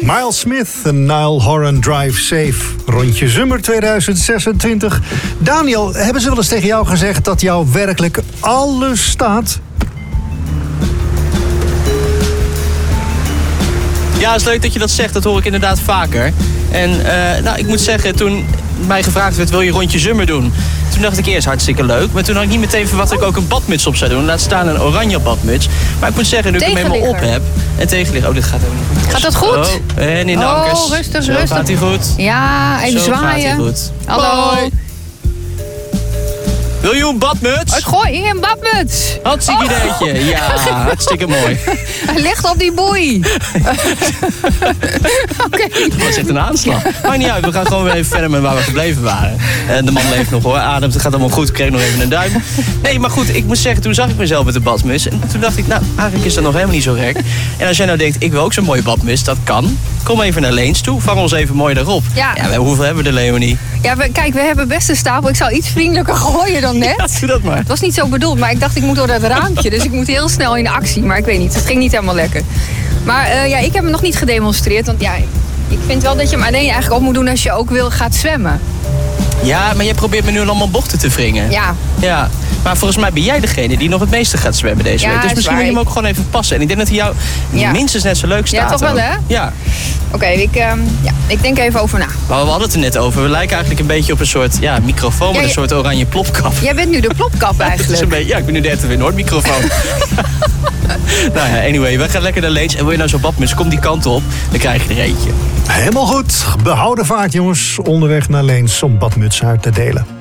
Miles Smith en Nile Horan Drive Safe. Rondje Zummer 2026. Daniel, hebben ze wel eens tegen jou gezegd dat jou werkelijk alles staat? Ja, het is leuk dat je dat zegt. Dat hoor ik inderdaad vaker. En ik moet zeggen, toen mij gevraagd werd, wil je Rondje Zummer doen? Toen dacht ik eerst hartstikke leuk. Maar toen had ik niet meteen verwacht dat ik ook een badmuts op zou doen. Laat staan een oranje badmuts. Maar ik moet zeggen, nu ik hem helemaal op heb. En tegenliggen. Oh, dit gaat helemaal niet goed. Gaat dat goed? Oh, en in de ankers. Oh, rustig, Zo rustig. gaat hij goed. Ja, even Zo zwaaien. gaat hij goed. Hallo. Bye. Wil je een badmuts? Ik gooi hier een badmuts. Hartstikke ideetje. Ja, hartstikke mooi. Hij ligt op die boei. Oké. Dat was echt een aanslag. Maakt niet uit, we gaan gewoon weer even verder met waar we gebleven waren. En de man leeft nog hoor, ademt, het gaat allemaal goed. Ik kreeg nog even een duim. Nee, maar goed, ik moet zeggen, toen zag ik mezelf met de badmuts. En toen dacht ik, nou, eigenlijk is dat nog helemaal niet zo gek. En als jij nou denkt, ik wil ook zo'n mooie badmuts, dat kan. Kom even naar Leens toe, vang ons even mooi daarop. Ja. Hoeveel hebben we er, Leonie? Ja, kijk, we hebben best een stapel. Ik zou iets vriendelijker gooien dan net. Ja, doe dat maar. Het was niet zo bedoeld, maar ik dacht ik moet door dat raampje. Dus ik moet heel snel in actie. Maar ik weet niet, het ging niet helemaal lekker. Maar ik heb hem nog niet gedemonstreerd. Want ja, ik vind wel dat je hem alleen eigenlijk op moet doen als je ook gaat zwemmen. Ja, maar jij probeert me nu allemaal bochten te wringen. Ja. Maar volgens mij ben jij degene die nog het meeste gaat zwemmen deze week. Dus misschien moet je hem ook gewoon even passen. En ik denk dat hij jou minstens net zo leuk staat. Ja, toch wel, hè? Ja. Oké, ik denk even over na. Maar we hadden het er net over. We lijken eigenlijk een beetje op een soort microfoon met een soort oranje plopkap. Jij bent nu de plopkap eigenlijk. Ik ben nu de RTV Noord microfoon. Nou ja, anyway, we gaan lekker naar Leens. En wil je nou zo'n badmuts, kom die kant op. Dan krijg je er eentje. Helemaal goed. Behouden vaart, jongens. Onderweg naar Leens om badmuts uit te delen.